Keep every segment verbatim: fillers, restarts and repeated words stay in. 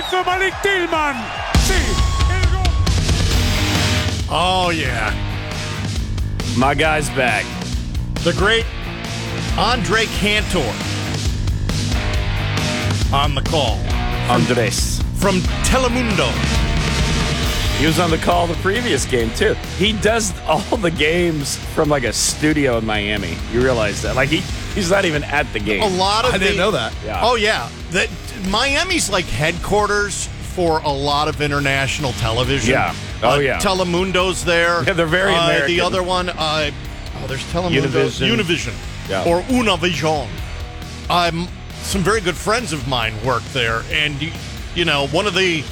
hizo Malik Tillman. Sí, el gol. Oh, yeah. My guy's back. The great Andre Cantor on the call. Andres. From Telemundo. He was on the call the previous game, too. He does all the games from, like, a studio in Miami. You realize that? Like, he he's not even at the game. A lot of I didn't the- know that. Yeah. Oh, yeah. That Miami's like headquarters for a lot of international television. Yeah. Oh, Uh, yeah. Telemundo's there. Yeah, they're very uh, American. The other one, uh, oh, there's Telemundo. Univision. Univision. Yeah. Or Univision. Um, some very good friends of mine work there. And, you, you know, one of the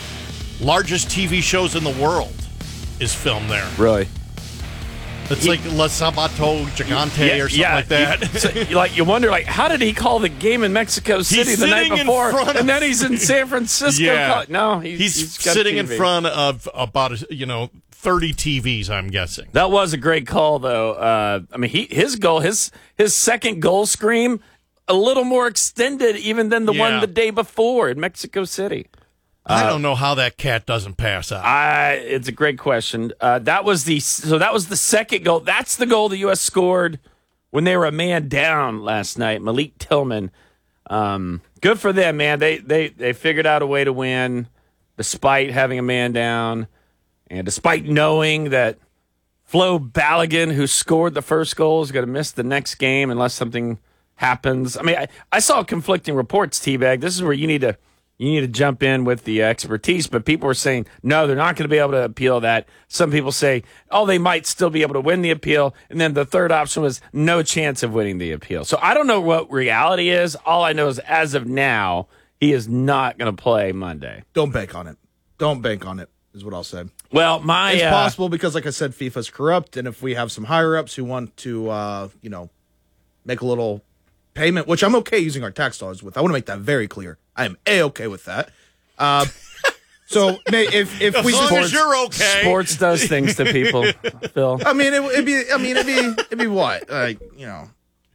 largest T V shows in the world is filmed there. Really? It's He- like La Sabato Gigante or something like that. You, so, you- like you wonder, like, how did he call the game in Mexico City the night sitting in before, front of- and then he's in San Francisco? Yeah. call- no, he's, He's, he's got sitting T in V. front of about, you know, thirty T Vs, I'm guessing. That was a great call, though. Uh, I mean, he his goal, his his second goal scream, a little more extended even than the Yeah. one the day before in Mexico City. I don't know how that cat doesn't pass out. I, it's a great question. Uh, that was the so that was the second goal. That's the goal the U S scored when they were a man down last night. Malik Tillman. Um, good for them, man. They they they figured out a way to win despite having a man down and despite knowing that Flo Balogun, who scored the first goal, is going to miss the next game unless something happens. I mean, I, I saw conflicting reports, T-Bag. This is where you need to you need to jump in with the expertise. But people are saying, no, they're not going to be able to appeal that. Some people say, oh, they might still be able to win the appeal. And then the third option was no chance of winning the appeal. So I don't know what reality is. All I know is as of now, he is not going to play Monday. Don't bank on it. Don't bank on it, is what I'll say. Well, my It's uh, possible because, like I said, FIFA's corrupt, and if we have some higher-ups who want to, uh, you know, make a little payment, which I'm okay using our tax dollars with. I want to make that very clear. I am A-okay with that. Uh, so may- if if as we long just, as you're okay. sports does things to people, Phil. I mean, it, it'd be. I mean, it'd be. It'd be what? Like, you know,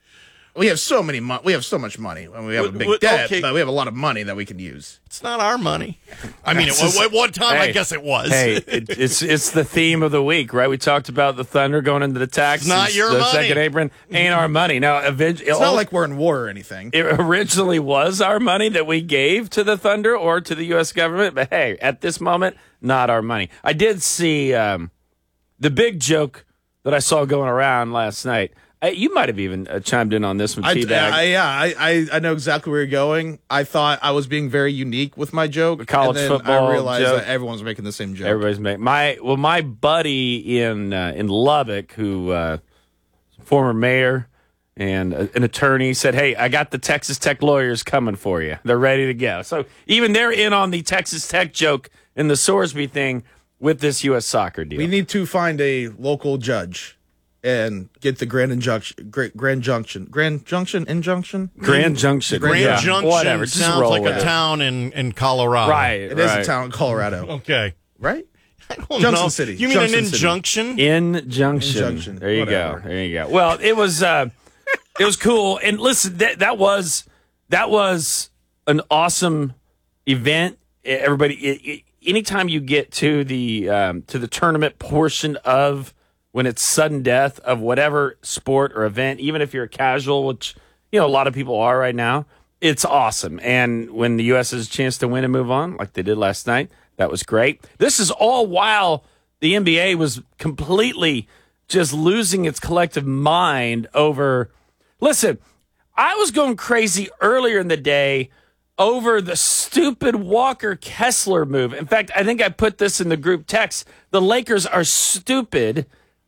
we have so many. Mo- we have so much money, and we have a What- big what- debt, okay. but we have a lot of money that we can use. It's not our money. I mean, That's at, just- at one time, I Hey, guess it was. Hey, it, it's it's the theme of the week, right? We talked about the Thunder going into the tax. not your the money. second apron ain't our money. Now, eventually, It's not like we're in war or anything. it originally was our money that we gave to the Thunder or to the U S government, but hey, at this moment, not our money. I did see um, the big joke that I saw going around last night. Uh, you might have even uh, chimed in on this one, I, T-Bag. I, yeah, I, I, I know exactly where you're going. I thought I was being very unique with my joke. College and then football I realized joke. that everyone's making the same joke. Everybody's made my well. My buddy in uh, in Lubbock, who uh, former mayor and uh, an attorney, said, "Hey, I got the Texas Tech lawyers coming for you. They're ready to go." So even they're in on the Texas Tech joke in the Sorsby thing with this U S soccer deal. We need to find a local judge and get the grand injunction, grand, grand junction, grand junction, injunction. Grand Junction, Grand yeah, Junction whatever. Just sounds roll like with a it. town in, in Colorado. right? It is right. a town in Colorado, Okay. right? I don't Junction know. City. You mean Junction an City. injunction? Injunction. Injunction. There you Whatever. go. There you go. Well, it was uh, it was cool, and listen, that that was that was an awesome event. Everybody, it, it, anytime you get to the um, to the tournament portion of when it's sudden death of whatever sport or event, even if you're a casual, which you know a lot of people are right now, it's awesome. And when the U S has a chance to win and move on, like they did last night, that was great. This is all while the N B A was completely just losing its collective mind over. Listen, I was going crazy earlier in the day over the stupid Walker Kessler move. In fact, I think I put this in the group text. The Lakers are stupid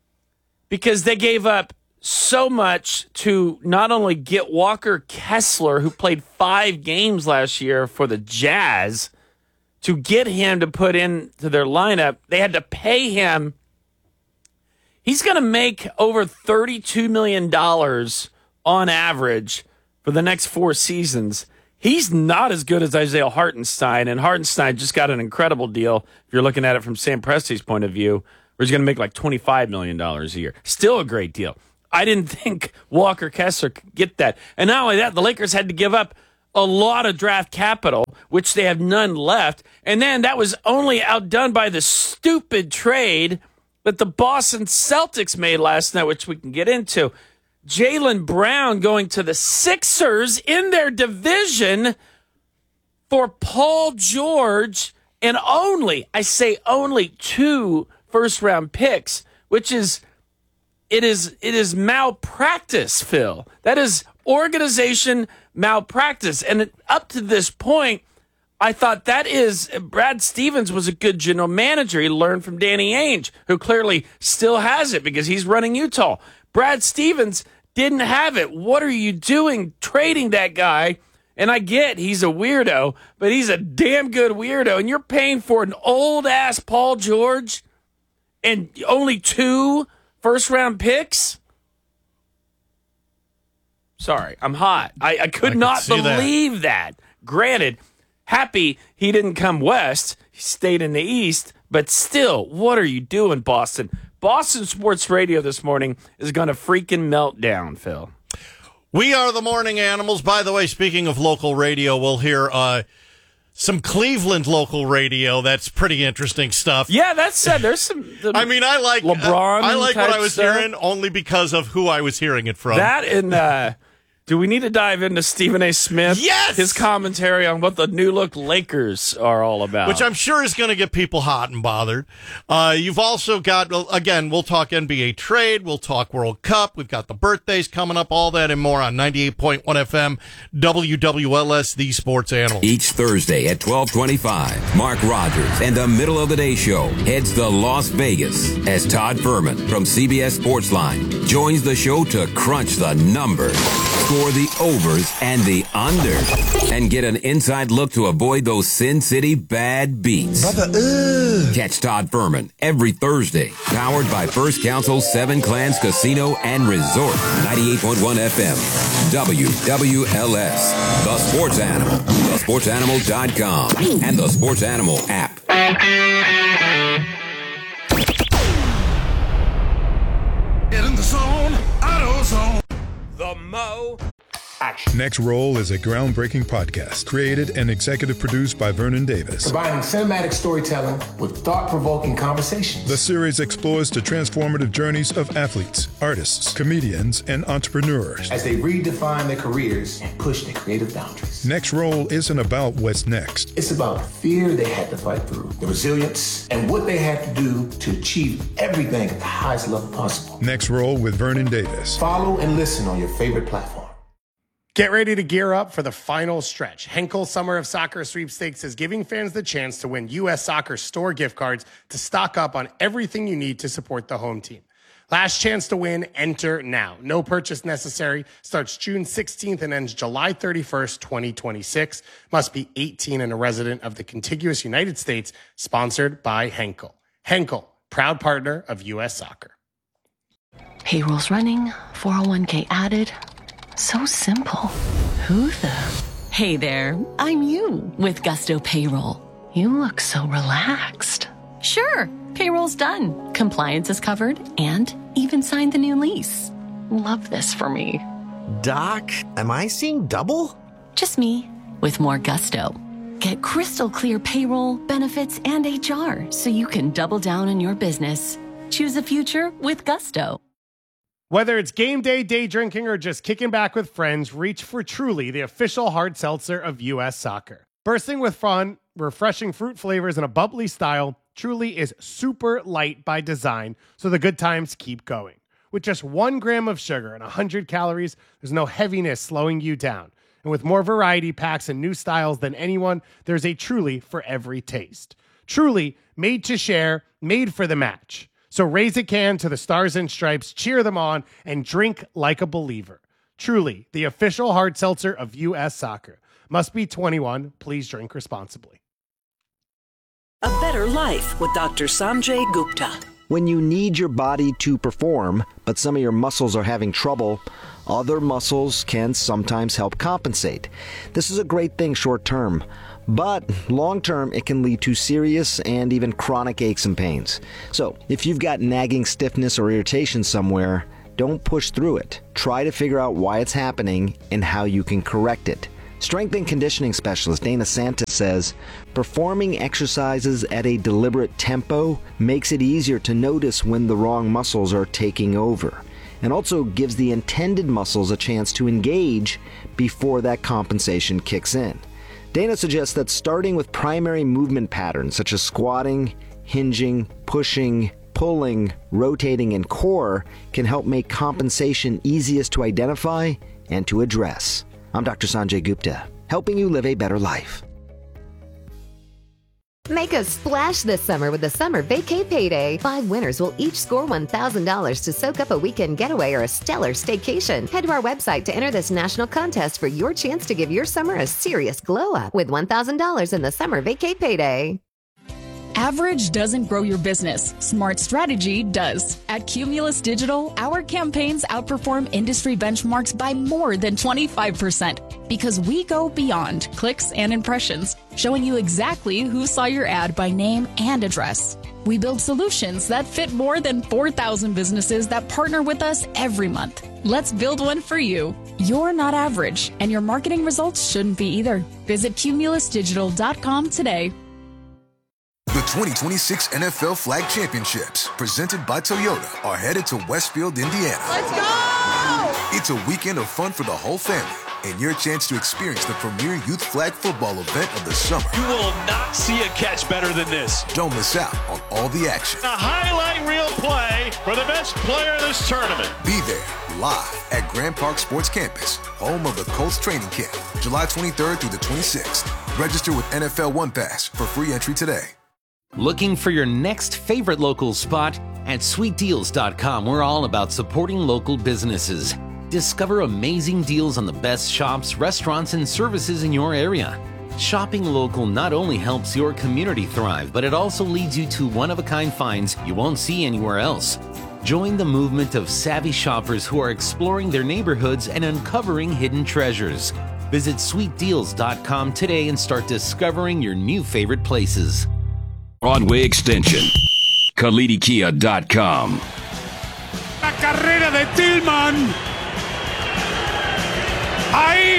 because they gave up so much to not only get Walker Kessler, who played five games last year for the Jazz, to get him to put into their lineup. They had to pay him. He's going to make over thirty-two million dollars on average for the next four seasons. He's not as good as Isaiah Hartenstein, and Hartenstein just got an incredible deal, if you're looking at it from Sam Presti's point of view, where he's going to make like twenty-five million dollars a year. Still a great deal. I didn't think Walker Kessler could get that. And not only that, the Lakers had to give up a lot of draft capital, which they have none left. And then that was only outdone by the stupid trade that the Boston Celtics made last night, which we can get into. Jaylen Brown going to the Sixers in their division for Paul George and only, I say only, two first-round picks, which is, it is, it is malpractice, Phil. That is organization malpractice. And it, up to this point, I thought that is, Brad Stevens was a good general manager. He learned from Danny Ainge, who clearly still has it because he's running Utah. Brad Stevens didn't have it. What are you doing trading that guy? And I get he's a weirdo, but he's a damn good weirdo. And you're paying for an old-ass Paul George and only two first-round picks? Sorry, I'm hot. I, I could I not believe that. that. Granted, happy he didn't come west. He stayed in the east. But still, what are you doing, Boston? Boston Sports Radio this morning is going to freaking melt down, Phil. We are the morning animals. By the way, speaking of local radio, we'll hear uh, some Cleveland local radio. That's pretty interesting stuff. Yeah, that's said. There's some. The I mean, I like LeBron. Uh, I like what I was stuff. hearing only because of who I was hearing it from. That and uh, do we need to dive into Stephen A. Smith? Yes! His commentary on what the new look Lakers are all about. Which I'm sure is going to get people hot and bothered. Uh, you've also got, again, we'll talk N B A trade. We'll talk World Cup. We've got the birthdays coming up, all that and more on ninety-eight point one F M, W W L S, The Sports Animal. Each Thursday at twelve twenty-five, Mark Rogers and the Middle of the Day Show heads to Las Vegas as Todd Furman from C B S Sportsline joins the show to crunch the numbers, score the overs and the unders, and get an inside look to avoid those Sin City bad beats. Brother, ugh. Catch Todd Furman every Thursday, powered by First Council Seven Clans Casino and Resort, ninety-eight point one F M, W W L S, The Sports Animal, the sports animal dot com, and the Sports Animal app. Get in the zone, auto zone. the Mo. Next Roll is a groundbreaking podcast created and executive produced by Vernon Davis. Combining cinematic storytelling with thought-provoking conversations. The series explores the transformative journeys of athletes, artists, comedians, and entrepreneurs as they redefine their careers and push their creative boundaries. Next Roll isn't about what's next. It's about the fear they had to fight through, the resilience, and what they had to do to achieve everything at the highest level possible. Next Roll with Vernon Davis. Follow and listen on your favorite platform. Get ready to gear up for the final stretch. Henkel Summer of Soccer Sweepstakes is giving fans the chance to win U S Soccer store gift cards to stock up on everything you need to support the home team. Last chance to win, enter now. No purchase necessary. Starts June sixteenth and ends July thirty-first, twenty twenty-six. Must be eighteen and a resident of the contiguous United States. Sponsored by Henkel. Henkel, proud partner of U S Soccer. Payroll's running, four oh one k added. So simple. Who the? Hey there, I'm you with Gusto Payroll. You look so relaxed. Sure, payroll's done. Compliance is covered and even signed the new lease. Love this for me. Doc, am I seeing double? Just me with more gusto. Get crystal clear payroll, benefits, and H R so you can double down on your business. Choose a future with Gusto. Whether it's game day, day drinking, or just kicking back with friends, reach for Truly, the official hard seltzer of U S Soccer. Bursting with fun, refreshing fruit flavors, and a bubbly style, Truly is super light by design, so the good times keep going. With just one gram of sugar and one hundred calories, there's no heaviness slowing you down. And with more variety packs and new styles than anyone, there's a Truly for every taste. Truly, made to share, made for the match. So raise a can to the Stars and Stripes, cheer them on, and drink like a believer. Truly, the official hard seltzer of U S Soccer. Must be twenty-one. Please drink responsibly. A better life with Doctor Sanjay Gupta. When you need your body to perform, but some of your muscles are having trouble, other muscles can sometimes help compensate. This is a great thing short term. But long-term, it can lead to serious and even chronic aches and pains. So if you've got nagging stiffness or irritation somewhere, don't push through it. Try to figure out why it's happening and how you can correct it. Strength and conditioning specialist Dana Santa says performing exercises at a deliberate tempo makes it easier to notice when the wrong muscles are taking over, and also gives the intended muscles a chance to engage before that compensation kicks in. Dana suggests that starting with primary movement patterns such as squatting, hinging, pushing, pulling, rotating, and core can help make compensation easiest to identify and to address. I'm Doctor Sanjay Gupta, helping you live a better life. Make a splash this summer with the Summer Vacay Payday. Five winners will each score one thousand dollars to soak up a weekend getaway or a stellar staycation. Head to our website to enter this national contest for your chance to give your summer a serious glow-up with one thousand dollars in the Summer Vacay Payday. Average doesn't grow your business. Smart strategy does. At Cumulus Digital, our campaigns outperform industry benchmarks by more than twenty-five percent because we go beyond clicks and impressions, showing you exactly who saw your ad by name and address. We build solutions that fit more than four thousand businesses that partner with us every month. Let's build one for you. You're not average, and your marketing results shouldn't be either. Visit cumulus digital dot com today. The twenty twenty-six N F L Flag Championships, presented by Toyota, are headed to Westfield, Indiana. Let's go! It's a weekend of fun for the whole family and your chance to experience the premier youth flag football event of the summer. You will not see a catch better than this. Don't miss out on all the action. A highlight reel play for the best player of this tournament. Be there live at Grand Park Sports Campus, home of the Colts training camp, July twenty-third through the twenty-sixth. Register with N F L One Pass for free entry today. Looking for your next favorite local spot? At sweet deals dot com, we're all about supporting local businesses. Discover amazing deals on the best shops, restaurants, and services in your area. Shopping local not only helps your community thrive, but it also leads you to one-of-a-kind finds you won't see anywhere else. Join the movement of savvy shoppers who are exploring their neighborhoods and uncovering hidden treasures. Visit sweet deals dot com today and start discovering your new favorite places. Broadway Extension. Kalidi Kia dot com. La carrera de Tillman. Ahí